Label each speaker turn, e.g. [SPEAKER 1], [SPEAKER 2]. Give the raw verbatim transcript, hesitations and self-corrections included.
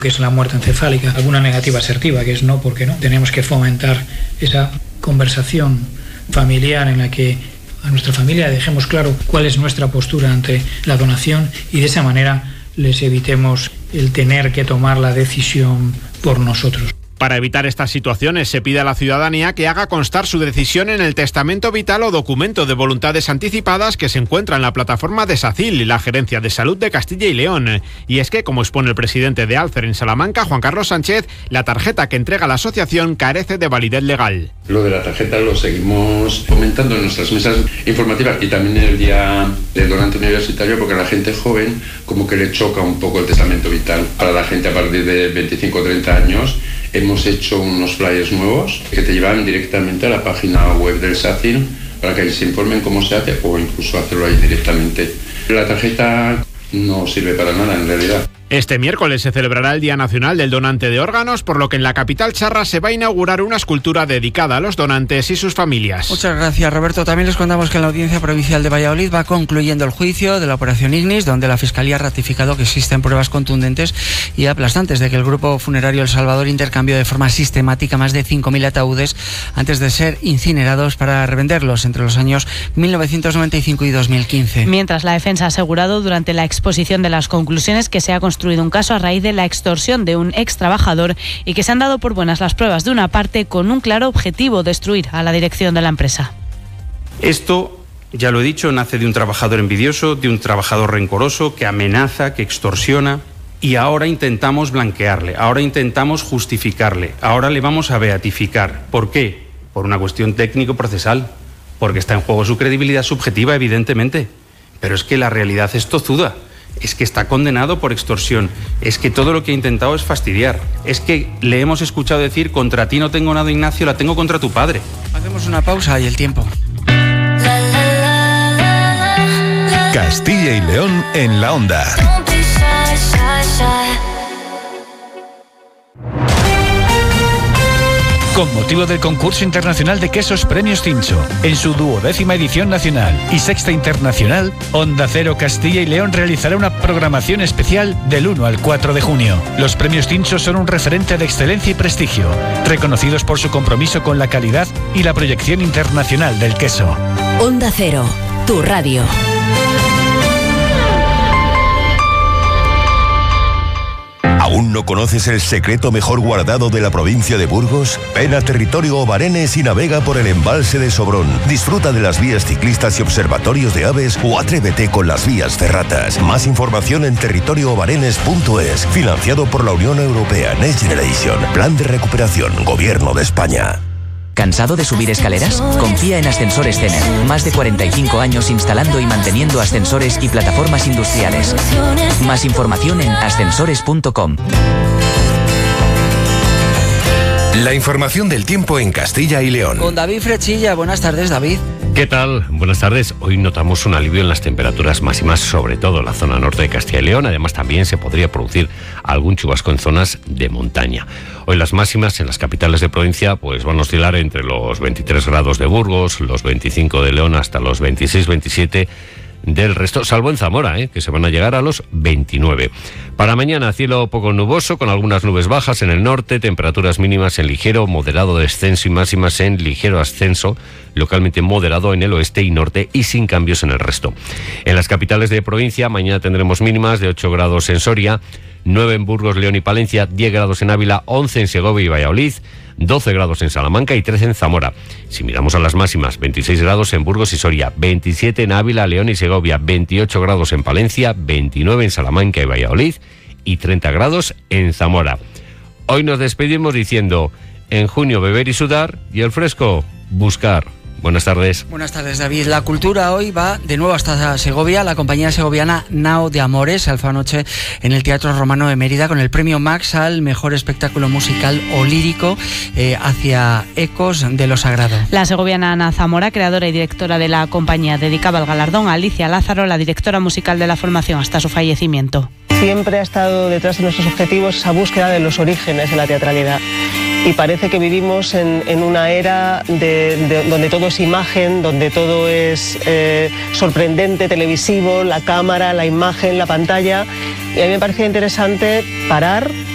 [SPEAKER 1] que es la muerte encefálica, alguna negativa asertiva, que es no porque no. Tenemos que fomentar esa conversación familiar en la que a nuestra familia dejemos claro cuál es nuestra postura ante la donación y de esa manera les evitemos el tener que tomar la decisión por nosotros.
[SPEAKER 2] Para evitar estas situaciones, se pide a la ciudadanía que haga constar su decisión en el testamento vital o documento de voluntades anticipadas que se encuentra en la plataforma de SACIL y la Gerencia de Salud de Castilla y León. Y es que, como expone el presidente de Alcer en Salamanca, Juan Carlos Sánchez, la tarjeta que entrega la asociación carece de validez legal.
[SPEAKER 3] Lo de la tarjeta lo seguimos fomentando en nuestras mesas informativas y también en el día del donante universitario, porque a la gente joven como que le choca un poco el testamento vital. Para la gente a partir de veinticinco o treinta años hemos hecho unos flyers nuevos que te llevan directamente a la página web del SACIL para que se informen cómo se hace o incluso hacerlo ahí directamente. La tarjeta no sirve para nada en realidad.
[SPEAKER 2] Este miércoles se celebrará el Día Nacional del Donante de Órganos, por lo que en la capital charra se va a inaugurar una escultura dedicada a los donantes y sus familias.
[SPEAKER 4] Muchas gracias, Roberto. También les contamos que en la Audiencia Provincial de Valladolid va concluyendo el juicio de la Operación Ignis, donde la Fiscalía ha ratificado que existen pruebas contundentes y aplastantes de que el Grupo Funerario El Salvador intercambió de forma sistemática más de cinco mil ataúdes antes de ser incinerados para revenderlos entre los años mil novecientos noventa y cinco y dos mil quince.
[SPEAKER 5] Mientras, la defensa ha asegurado durante la exposición de las conclusiones que se ha construido un caso a raíz de la extorsión de un ex trabajador y que se han dado por buenas las pruebas de una parte con un claro objetivo: destruir a la dirección de la empresa.
[SPEAKER 6] Esto, ya lo he dicho, nace de un trabajador envidioso, de un trabajador rencoroso que amenaza, que extorsiona, y ahora intentamos blanquearle, ahora intentamos justificarle, ahora le vamos a beatificar. ¿Por qué? Por una cuestión técnico-procesal, porque está en juego su credibilidad subjetiva, evidentemente, pero es que la realidad es tozuda. Es que está condenado por extorsión, es que todo lo que ha intentado es fastidiar, es que le hemos escuchado decir: contra ti no tengo nada, Ignacio, la tengo contra tu padre.
[SPEAKER 4] Hacemos una pausa y el tiempo.
[SPEAKER 7] Castilla y León en la onda. Con motivo del concurso internacional de quesos Premios Cincho, en su duodécima edición nacional y sexta internacional, Onda Cero Castilla y León realizará una programación especial del uno al cuatro de junio. Los Premios Cincho son un referente de excelencia y prestigio, reconocidos por su compromiso con la calidad y la proyección internacional del queso.
[SPEAKER 8] Onda Cero, tu radio.
[SPEAKER 7] ¿Aún no conoces el secreto mejor guardado de la provincia de Burgos? Ven a Territorio Obarenes y navega por el embalse de Sobrón. Disfruta de las vías ciclistas y observatorios de aves o atrévete con las vías ferratas. Más información en territorio obarenes punto es. Financiado por la Unión Europea Next Generation. Plan de recuperación. Gobierno de España.
[SPEAKER 9] ¿Cansado de subir escaleras? Confía en Ascensores Cener. Más de cuarenta y cinco años instalando y manteniendo ascensores y plataformas industriales. Más información en ascensores punto com.
[SPEAKER 7] La información del tiempo en Castilla y León.
[SPEAKER 4] Con David Frechilla. Buenas tardes, David.
[SPEAKER 10] ¿Qué tal? Buenas tardes. Hoy notamos un alivio en las temperaturas máximas, sobre todo en la zona norte de Castilla y León. Además, también se podría producir algún chubasco en zonas de montaña. Hoy las máximas en las capitales de provincia pues van a oscilar entre los veintitrés grados de Burgos, los veinticinco de León hasta los veintiséis veintisiete del resto, salvo en Zamora, ¿eh? que se van a llegar a los veintinueve. Para mañana, cielo poco nuboso, con algunas nubes bajas en el norte, temperaturas mínimas en ligero, moderado descenso y máximas en ligero ascenso, localmente moderado en el oeste y norte y sin cambios en el resto. En las capitales de provincia, mañana tendremos mínimas de ocho grados en Soria, nueve en Burgos, León y Palencia, diez grados en Ávila, once en Segovia y Valladolid, doce grados en Salamanca y trece en Zamora. Si miramos a las máximas, veintiséis grados en Burgos y Soria, veintisiete en Ávila, León y Segovia, veintiocho grados en Palencia, veintinueve en Salamanca y Valladolid y treinta grados en Zamora. Hoy nos despedimos diciendo: en junio beber y sudar y el fresco buscar. Buenas tardes.
[SPEAKER 4] Buenas tardes, David. La cultura hoy va de nuevo hasta Segovia. La compañía segoviana Nao de Amores alza anoche en el Teatro Romano de Mérida con el premio Max al mejor espectáculo musical o lírico eh, hacia ecos de lo sagrado.
[SPEAKER 5] La segoviana Ana Zamora, creadora y directora de la compañía, dedicaba el galardón a Alicia Lázaro, la directora musical de la formación, hasta su fallecimiento.
[SPEAKER 11] Siempre ha estado detrás de nuestros objetivos esa búsqueda de los orígenes de la teatralidad. Y parece que vivimos en, en una era de, de, donde todo es imagen, donde todo es eh, sorprendente, televisivo, la cámara, la imagen, la pantalla. Y a mí me parecía interesante parar